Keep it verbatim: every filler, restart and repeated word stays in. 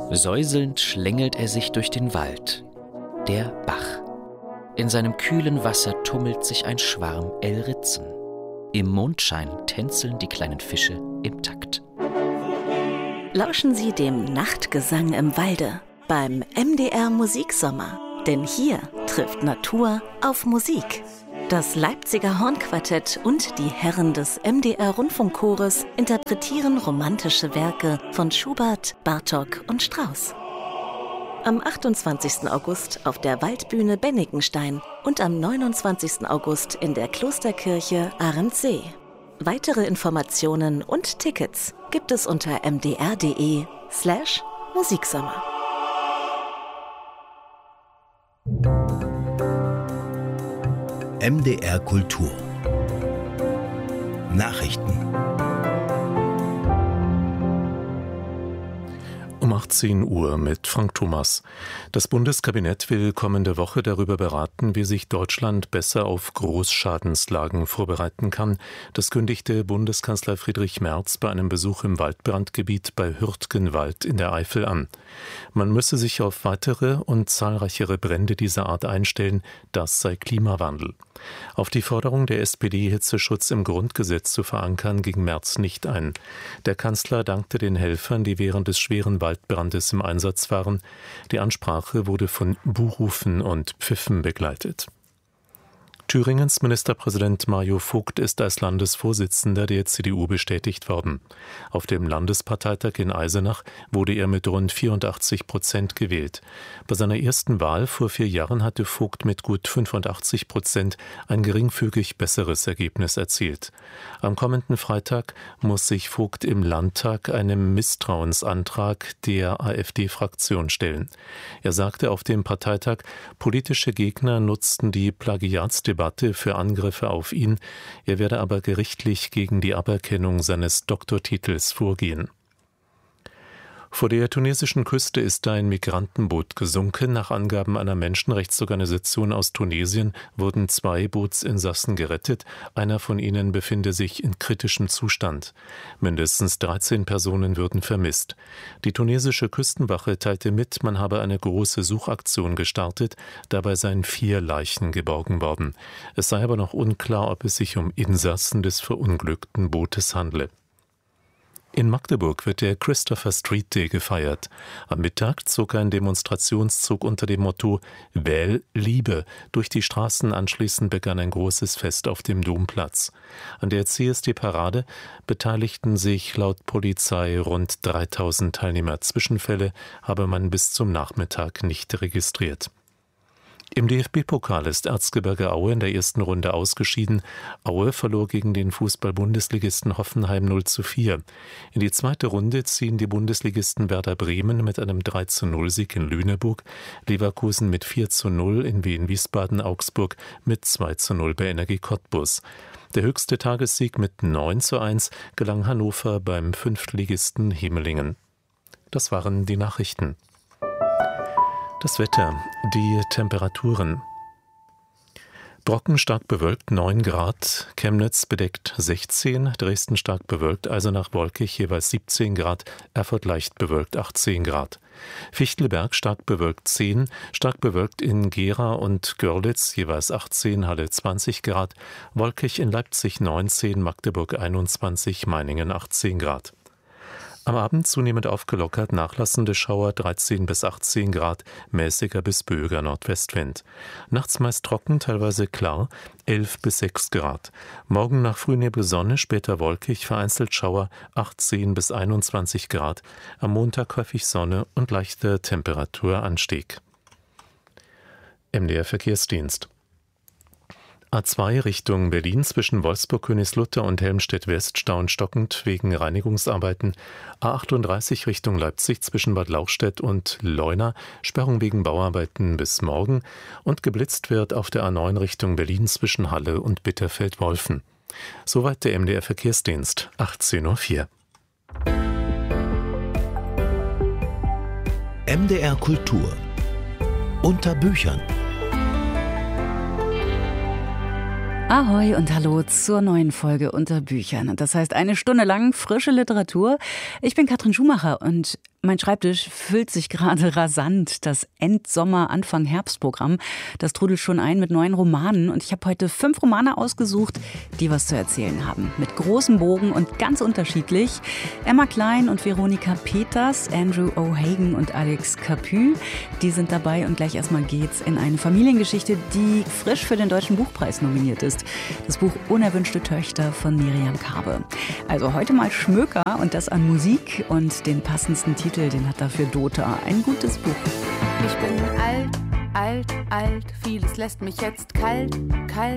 Säuselnd schlängelt er sich durch den Wald. Der Bach. In seinem kühlen Wasser tummelt sich ein Schwarm Elritzen. Im Mondschein tänzeln die kleinen Fische im Takt. Lauschen Sie dem Nachtgesang im Walde beim M D R Musiksommer. Denn hier trifft Natur auf Musik. Das Leipziger Hornquartett und die Herren des M D R Rundfunkchores interpretieren romantische Werke von Schubert, Bartók und Strauss. Am achtundzwanzigsten August auf der Waldbühne Bennikenstein und am neunundzwanzigsten August in der Klosterkirche Arendsee. Weitere Informationen und Tickets gibt es unter mdr.de slash Musiksommer. M D R Kultur Nachrichten. Um achtzehn Uhr mit Frank Thomas. Das Bundeskabinett will kommende Woche darüber beraten, wie sich Deutschland besser auf Großschadenslagen vorbereiten kann. Das kündigte Bundeskanzler Friedrich Merz bei einem Besuch im Waldbrandgebiet bei Hürtgenwald in der Eifel an. Man müsse sich auf weitere und zahlreichere Brände dieser Art einstellen, das sei Klimawandel. Auf die Forderung der S P D, Hitzeschutz im Grundgesetz zu verankern, ging Merz nicht ein. Der Kanzler dankte den Helfern, die während des schweren Waldbrandes im Einsatz waren. Die Ansprache wurde von Buhrufen und Pfiffen begleitet. Thüringens Ministerpräsident Mario Vogt ist als Landesvorsitzender der C D U bestätigt worden. Auf dem Landesparteitag in Eisenach wurde er mit rund vierundachtzig Prozent gewählt. Bei seiner ersten Wahl vor vier Jahren hatte Vogt mit gut fünfundachtzig Prozent ein geringfügig besseres Ergebnis erzielt. Am kommenden Freitag muss sich Vogt im Landtag einem Misstrauensantrag der AfD-Fraktion stellen. Er sagte auf dem Parteitag, politische Gegner nutzten die Plagiatsdebatte für Angriffe auf ihn. Er werde aber gerichtlich gegen die Aberkennung seines Doktortitels vorgehen. Vor der tunesischen Küste ist ein Migrantenboot gesunken. Nach Angaben einer Menschenrechtsorganisation aus Tunesien wurden zwei Bootsinsassen gerettet. Einer von ihnen befinde sich in kritischem Zustand. Mindestens dreizehn Personen würden vermisst. Die tunesische Küstenwache teilte mit, man habe eine große Suchaktion gestartet. Dabei seien vier Leichen geborgen worden. Es sei aber noch unklar, ob es sich um Insassen des verunglückten Bootes handle. In Magdeburg wird der Christopher Street Day gefeiert. Am Mittag zog ein Demonstrationszug unter dem Motto »Wähl Liebe« durch die Straßen. Anschließend begann ein großes Fest auf dem Domplatz. An der C S D-Parade beteiligten sich laut Polizei rund dreitausend Teilnehmer. Zwischenfälle habe man bis zum Nachmittag nicht registriert. Im D F B-Pokal ist Erzgebirge Aue in der ersten Runde ausgeschieden. Aue verlor gegen den Fußball-Bundesligisten Hoffenheim null zu vier. In die zweite Runde ziehen die Bundesligisten Werder Bremen mit einem drei zu null Sieg in Lüneburg, Leverkusen mit vier zu null in Wien Wiesbaden, Augsburg mit zwei zu null bei Energie Cottbus. Der höchste Tagessieg mit neun zu eins gelang Hannover beim Fünftligisten Hemelingen. Das waren die Nachrichten. Das Wetter, die Temperaturen. Brocken stark bewölkt neun Grad, Chemnitz bedeckt sechzehn, Dresden stark bewölkt, Eisenach wolkig jeweils siebzehn Grad, Erfurt leicht bewölkt achtzehn Grad. Fichtelberg stark bewölkt zehn, stark bewölkt in Gera und Görlitz jeweils achtzehn, Halle zwanzig Grad, wolkig in Leipzig neunzehn, Magdeburg einundzwanzig, Meiningen achtzehn Grad. Am Abend zunehmend aufgelockert, nachlassende Schauer dreizehn bis achtzehn Grad, mäßiger bis böiger Nordwestwind. Nachts meist trocken, teilweise klar, elf bis sechs Grad. Morgen nach Frühnebel Sonne, später wolkig, vereinzelt Schauer, achtzehn bis einundzwanzig Grad. Am Montag häufig Sonne und leichter Temperaturanstieg. M D R Verkehrsdienst. A zwei Richtung Berlin zwischen Wolfsburg-Königslutter und Helmstedt-West stauen stockend wegen Reinigungsarbeiten. A achtunddreißig Richtung Leipzig zwischen Bad Lauchstädt und Leuna, Sperrung wegen Bauarbeiten bis morgen. Und geblitzt wird auf der A neun Richtung Berlin zwischen Halle und Bitterfeld-Wolfen. Soweit der M D R Verkehrsdienst, achtzehn Uhr vier. M D R Kultur unter Büchern. Ahoi und hallo zur neuen Folge unter Büchern. Das heißt eine Stunde lang frische Literatur. Ich bin Katrin Schumacher und Mein Schreibtisch füllt sich gerade rasant. Das Endsommer-, Anfang-Herbst-Programm, das trudelt schon ein mit neuen Romanen. Und ich habe heute fünf Romane ausgesucht, die was zu erzählen haben. Mit großem Bogen und ganz unterschiedlich. Emma Klein und Veronika Peters, Andrew O'Hagan und Alex Capu, die sind dabei. Und gleich erstmal geht's in eine Familiengeschichte, die frisch für den Deutschen Buchpreis nominiert ist. Das Buch Unerwünschte Töchter von Miriam Karbe. Also heute mal Schmöker und das an Musik und den passendsten Titel. Den hat dafür Dota. Ein gutes Buch. Ich bin alt, alt, alt. Vieles lässt mich jetzt kalt, kalt.